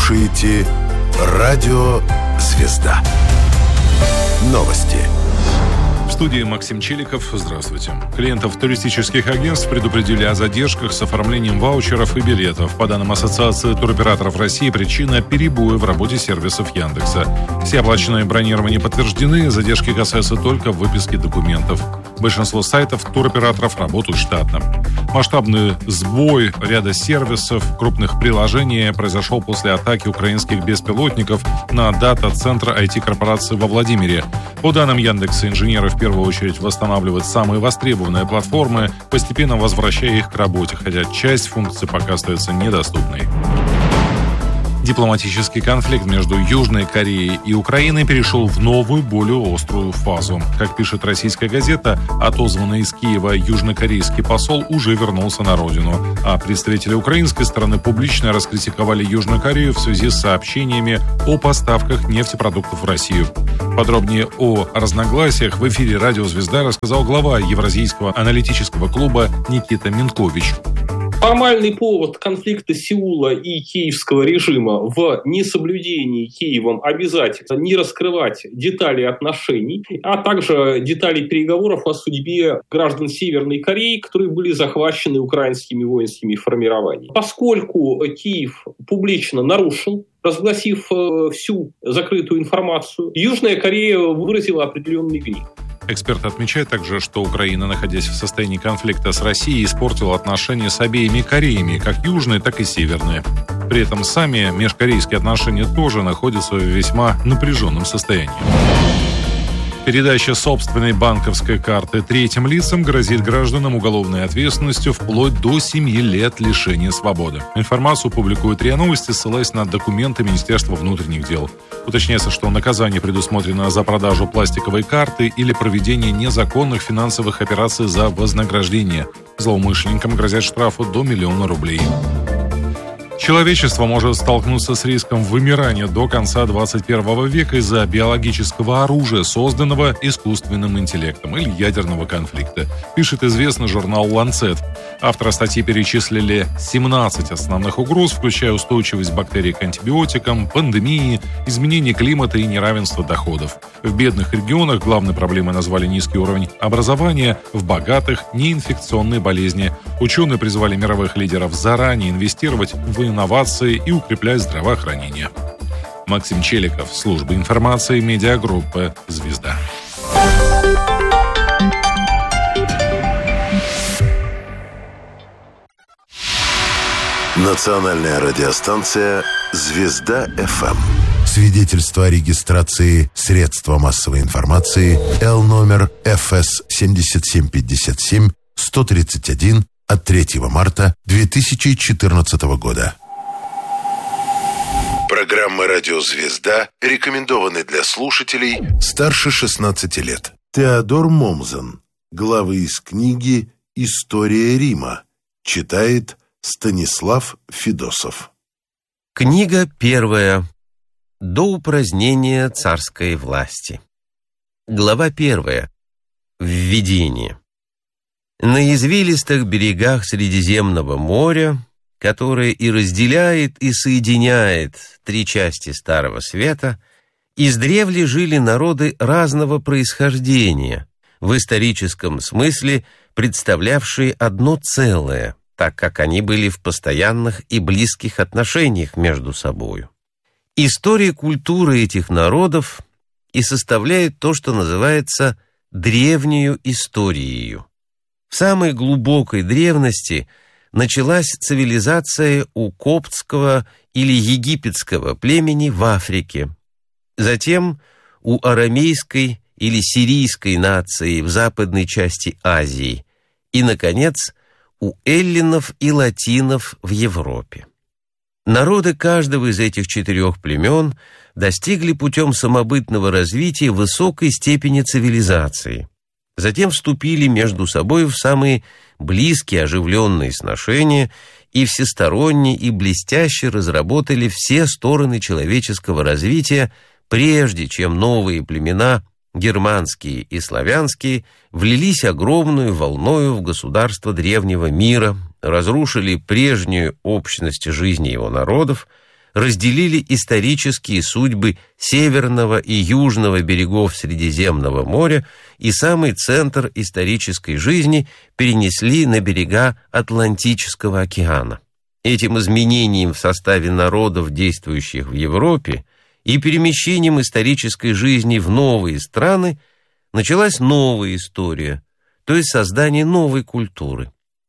слушаете Радио Звезда. Новости. В студии Максим Челиков. Здравствуйте. Клиентов туристических агентств предупредили о задержках с оформлением ваучеров и билетов. По данным Ассоциации туроператоров России, причина – перебои в работе сервисов Яндекса. Все оплаченные бронирования подтверждены, задержки касаются только выписки документов. Большинство сайтов туроператоров работают штатно. Масштабный сбой ряда сервисов, крупных приложений произошел после атаки украинских беспилотников на дата-центр IT-корпорации во Владимире. По данным Яндекса, инженеры в первую очередь восстанавливают самые востребованные платформы, постепенно возвращая их к работе, хотя часть функций пока остается недоступной. Дипломатический конфликт между Южной Кореей и Украиной перешел в новую, более острую фазу. Как пишет российская газета, отозванный из Киева южнокорейский посол уже вернулся на родину, а представители украинской стороны публично раскритиковали Южную Корею в связи с сообщениями о поставках нефтепродуктов в Россию. Подробнее о разногласиях в эфире «Радио Звезда» рассказал глава Евразийского аналитического клуба Никита Минкович. Формальный повод конфликта Сеула и киевского режима в несоблюдении Киевом обязательств не раскрывать детали отношений, а также детали переговоров о судьбе граждан Северной Кореи, которые были захвачены украинскими воинскими формированиями. Поскольку Киев публично нарушил, разгласив всю закрытую информацию, Южная Корея выразила определенный гнев. Эксперт отмечает также, что Украина, находясь в состоянии конфликта с Россией, испортила отношения с обеими Кореями, как южные, так и северные. При этом сами межкорейские отношения тоже находятся в весьма напряженном состоянии. Передача собственной банковской карты третьим лицам грозит гражданам уголовной ответственностью вплоть до 7 лет лишения свободы. Информацию публикуют РИА Новости, ссылаясь на документы Министерства внутренних дел. Уточняется, что наказание предусмотрено за продажу пластиковой карты или проведение незаконных финансовых операций за вознаграждение. Злоумышленникам грозят штрафы до 1 000 000 рублей. Человечество может столкнуться с риском вымирания до конца 21 века из-за биологического оружия, созданного искусственным интеллектом, или ядерного конфликта, пишет известный журнал «Ланцет». Авторы статьи перечислили 17 основных угроз, включая устойчивость бактерий к антибиотикам, пандемии, изменение климата и неравенство доходов. В бедных регионах главной проблемой назвали низкий уровень образования, в богатых – неинфекционные болезни. Ученые призвали мировых лидеров заранее инвестировать в инновации и укреплять здравоохранение. Максим Челиков, служба информации, медиагруппы «Звезда». Национальная радиостанция «Звезда-ФМ». Свидетельство о регистрации средства массовой информации Л номер ФС 7757 131 от 3 марта 2014 года. Программа «Радио Звезда» рекомендованы для слушателей старше 16 лет. Теодор Момзен. Главы из книги «История Рима». Читает Станислав Федосов. Книга первая. До упразднения царской власти. Глава первая. Введение. На извилистых берегах Средиземного моря, которое и разделяет, и соединяет три части Старого Света, издревле жили народы разного происхождения, в историческом смысле представлявшие одно целое, так как они были в постоянных и близких отношениях между собою. История культуры этих народов и составляет то, что называется древнею историей. В самой глубокой древности началась цивилизация у коптского или египетского племени в Африке, затем у арамейской или сирийской нации в западной части Азии и, наконец, у эллинов и латинов в Европе. Народы каждого из этих 4 племен достигли путем самобытного развития высокой степени цивилизации, затем вступили между собой в самые близкие оживленные сношения и всесторонне и блестяще разработали все стороны человеческого развития, прежде чем новые племена, германские и славянские, влились огромную волною в государство древнего мира, разрушили прежнюю общность жизни его народов, разделили исторические судьбы северного и южного берегов Средиземного моря и самый центр исторической жизни перенесли на берега Атлантического океана. Этим изменением в составе народов, действующих в Европе, и перемещением исторической жизни в новые страны началась новая история, то есть создание новой культуры.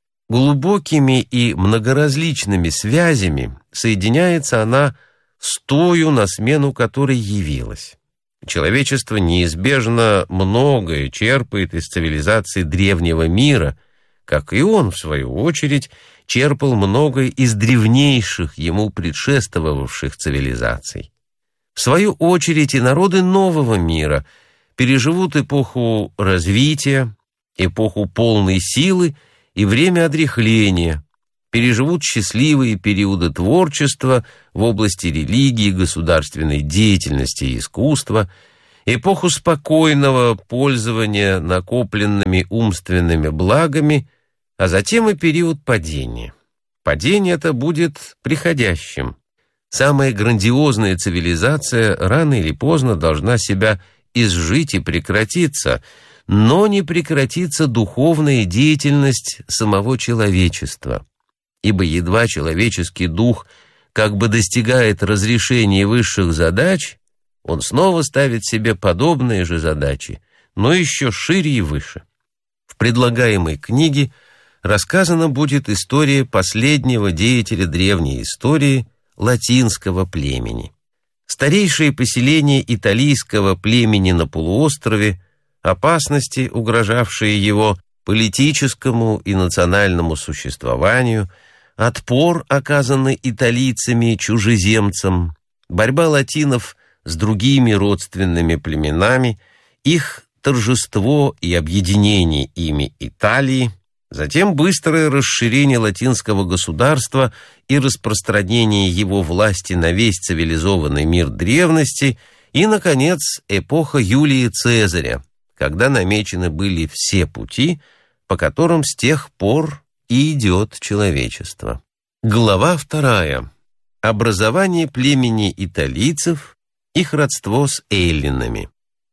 Глубокими и многоразличными связями соединяется она с тою, на смену которой явилась. Человечество неизбежно многое черпает из цивилизации древнего мира, как и он, в свою очередь, черпал многое из древнейших ему предшествовавших цивилизаций. В свою очередь и народы нового мира переживут эпоху развития, эпоху полной силы и время одряхления, переживут счастливые периоды творчества в области религии, государственной деятельности и искусства, эпоху спокойного пользования накопленными умственными благами, а затем и период падения. Падение это будет приходящим. Самая грандиозная цивилизация рано или поздно должна себя изжить и прекратиться, но не прекратится духовная деятельность самого человечества. Ибо едва человеческий дух как бы достигает разрешения высших задач, он снова ставит себе подобные же задачи, но еще шире и выше. В предлагаемой книге рассказана будет история последнего деятеля древней истории латинского племени. Старейшее поселение италийского племени на полуострове, опасности, угрожавшие его политическому и национальному существованию, отпор, оказанный италийцами чужеземцам, борьба латинов с другими родственными племенами, их торжество и объединение ими Италии, затем быстрое расширение латинского государства и распространение его власти на весь цивилизованный мир древности и, наконец, эпоха Юлия Цезаря, когда намечены были все пути, по которым с тех пор и идет человечество. Глава 2. Образование племени италийцев, их родство с эллинами.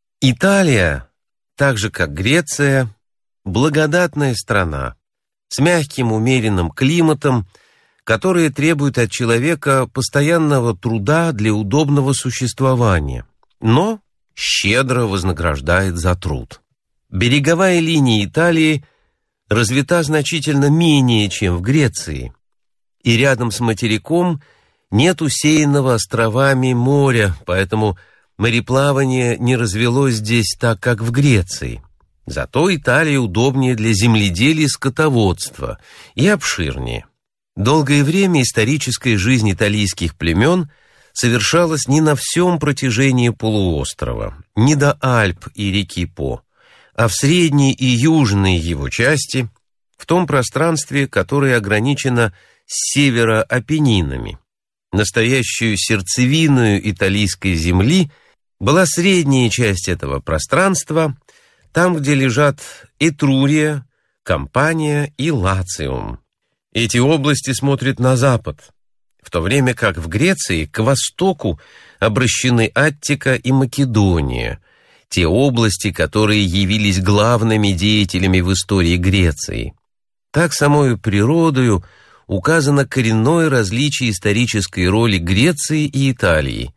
Италия, так же как Греция, благодатная страна, с мягким умеренным климатом, который требует от человека постоянного труда для удобного существования, но щедро вознаграждает за труд. Береговая линия Италии развита значительно менее, чем в Греции, и рядом с материком нет усеянного островами моря, поэтому мореплавание не развелось здесь так, как в Греции. Зато Италия удобнее для земледелия и скотоводства и обширнее. Долгое время историческая жизнь италийских племен совершалась не на всем протяжении полуострова, не до Альп и реки По, а в средней и южной его части, в том пространстве, которое ограничено с севера Апеннинами. Настоящую сердцевиной италийской земли была средняя часть этого пространства, там, где лежат Этрурия, Кампания и Лациум. Эти области смотрят на запад, в то время как в Греции к востоку обращены Аттика и Македония, те области, которые явились главными деятелями в истории Греции. Так самою природою указано коренное различие исторической роли Греции и Италии.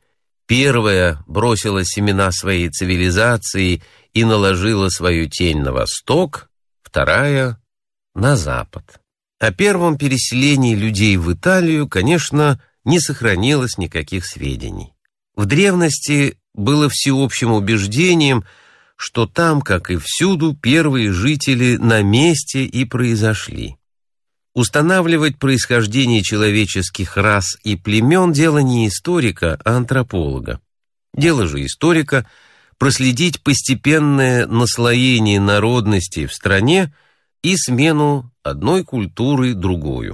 Первая бросила семена своей цивилизации и наложила свою тень на восток, вторая — на запад. О первом переселении людей в Италию, конечно, не сохранилось никаких сведений. В древности было всеобщим убеждением, что там, как и всюду, первые жители на месте и произошли. Устанавливать происхождение человеческих рас и племен – дело не историка, а антрополога. Дело же историка – проследить постепенное наслоение народностей в стране и смену одной культуры другую.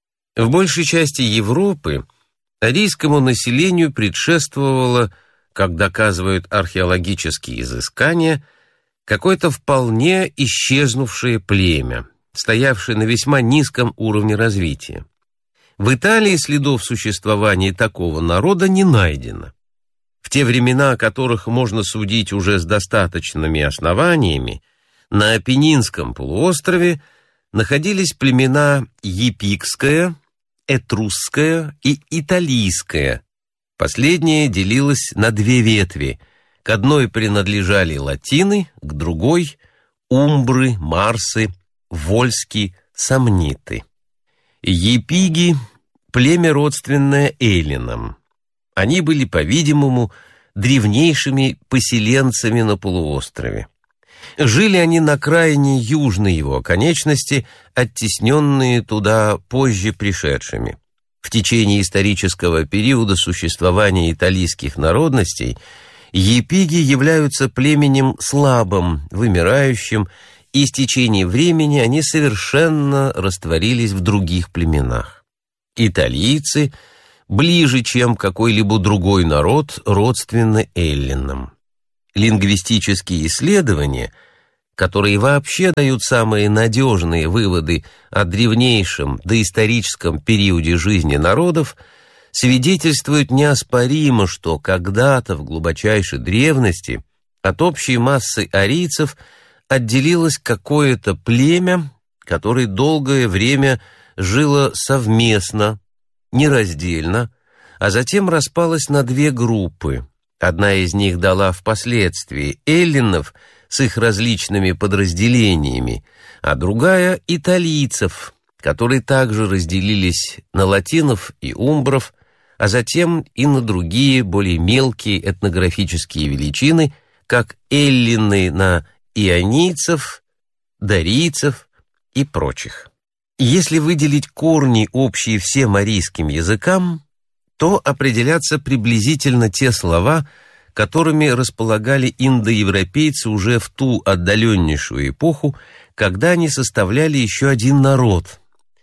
В большей части Европы арийскому населению предшествовало, как доказывают археологические изыскания, какое-то вполне исчезнувшее племя, стоявшее на весьма низком уровне развития. В Италии следов существования такого народа не найдено. В те времена, о которых можно судить уже с достаточными основаниями, на Апеннинском полуострове находились племена Епикское, Этрусское и Италийское. Последнее делилось на две ветви. К одной принадлежали латины, к другой – умбры, марсы, вольски, сомниты. Епиги – племя, родственное эллинам. Они были, по-видимому, древнейшими поселенцами на полуострове. Жили они на крайне южной его оконечности, оттесненные туда позже пришедшими. В течение исторического периода существования италийских народностей епиги являются племенем слабым, вымирающим, и с течением времени они совершенно растворились в других племенах. Италийцы ближе, чем какой-либо другой народ, родственны эллинам. Лингвистические исследования, которые вообще дают самые надежные выводы о древнейшем доисторическом периоде жизни народов, свидетельствуют неоспоримо, что когда-то в глубочайшей древности от общей массы арийцев отделилось какое-то племя, которое долгое время жило совместно, нераздельно, а затем распалось на две группы. Одна из них дала впоследствии эллинов с их различными подразделениями, а другая — италийцев, которые также разделились на латинов и умбров, а затем и на другие, более мелкие этнографические величины, как эллины на ионийцев, дарийцев и прочих. Если выделить корни, общие всем арийским языкам, то определятся приблизительно те слова, которыми располагали индоевропейцы уже в ту отдаленнейшую эпоху, когда они составляли еще один народ,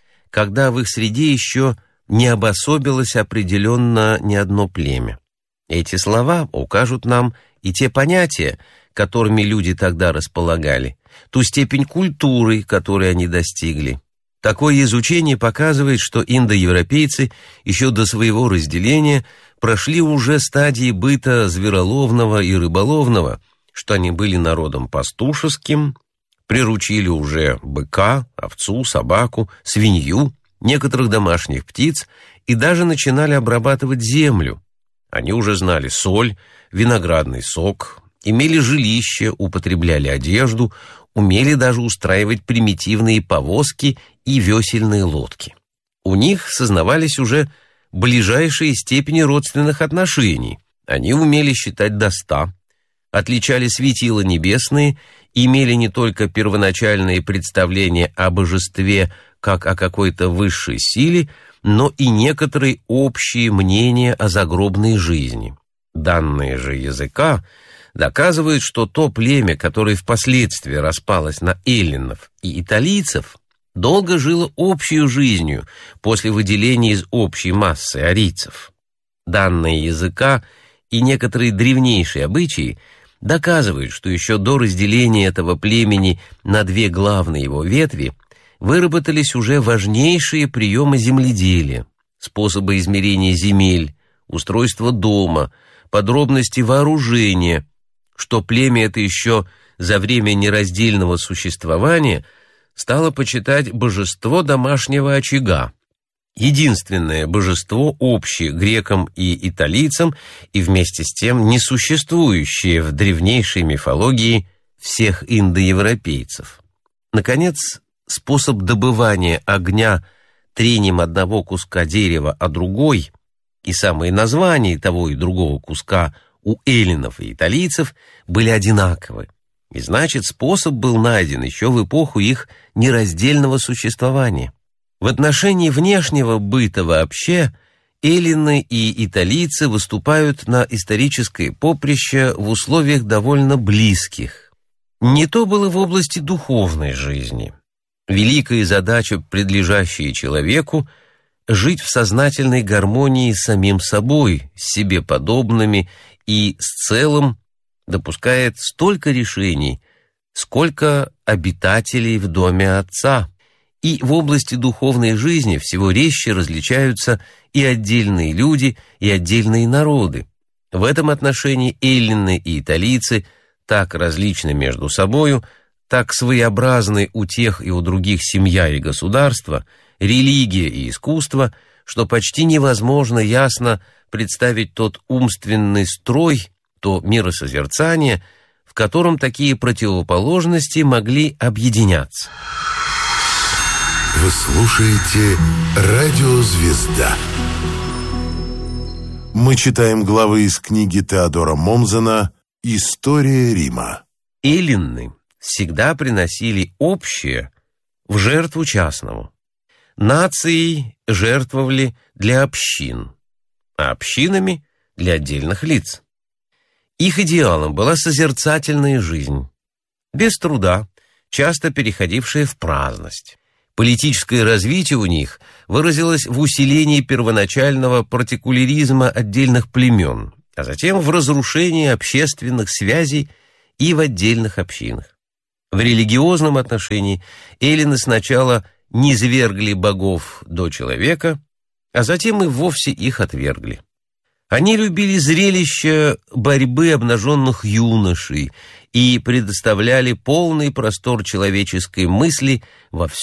когда в их среде еще не обособилось определенно ни одно племя. Эти слова укажут нам и те понятия, которыми люди тогда располагали, ту степень культуры, которой они достигли. Такое изучение показывает, что индоевропейцы еще до своего разделения прошли уже стадии быта звероловного и рыболовного, что они были народом пастушеским, приручили уже быка, овцу, собаку, свинью, некоторых домашних птиц и даже начинали обрабатывать землю. Они уже знали соль, виноградный сок, имели жилище, употребляли одежду, умели даже устраивать примитивные повозки и весельные лодки. У них сознавались уже ближайшие степени родственных отношений. Они умели считать до 100, отличали светила небесные, имели не только первоначальные представления о божестве как о какой-то высшей силе, но и некоторые общие мнения о загробной жизни. Данные же языка доказывают, что то племя, которое впоследствии распалось на эллинов и италийцев, долго жило общей жизнью после выделения из общей массы арийцев. Данные языка и некоторые древнейшие обычаи доказывают, что еще до разделения этого племени на две главные его ветви выработались уже важнейшие приемы земледелия, способы измерения земель, устройство дома, подробности вооружения, что племя это еще за время нераздельного существования стало почитать божество домашнего очага, единственное божество общее грекам и италийцам и вместе с тем несуществующее в древнейшей мифологии всех индоевропейцев. Наконец, способ добывания огня трением одного куска дерева о другой и самые названия того и другого куска у эллинов и италийцев были одинаковы, и значит, способ был найден еще в эпоху их нераздельного существования. В отношении внешнего быта вообще эллины и италийцы выступают на историческое поприще в условиях довольно близких. Не то было в области духовной жизни. Великая задача, предлежащая человеку, жить в сознательной гармонии с самим собой, с себе подобными и с целым, допускает столько решений, сколько обитателей в доме Отца, и в области духовной жизни всего резче различаются и отдельные люди, и отдельные народы. В этом отношении эллины и италийцы так различны между собою, так своеобразны у тех и у других семья и государство, религия и искусство, что почти невозможно ясно представить тот умственный строй, то миросозерцание, в котором такие противоположности могли объединяться. Вы слушаете «Радио Звезда». Мы читаем главы из книги Теодора Момзена «История Рима». Эллины всегда приносили общее в жертву частному. Нации жертвовали для общин, а общинами для отдельных лиц. Их идеалом была созерцательная жизнь, без труда, часто переходившая в праздность. Политическое развитие у них выразилось в усилении первоначального партикуляризма отдельных племен, а затем в разрушении общественных связей и в отдельных общинах. В религиозном отношении эллины сначала низвергли богов до человека, а затем и вовсе их отвергли. Они любили зрелище борьбы обнаженных юношей и предоставляли полный простор человеческой мысли во всем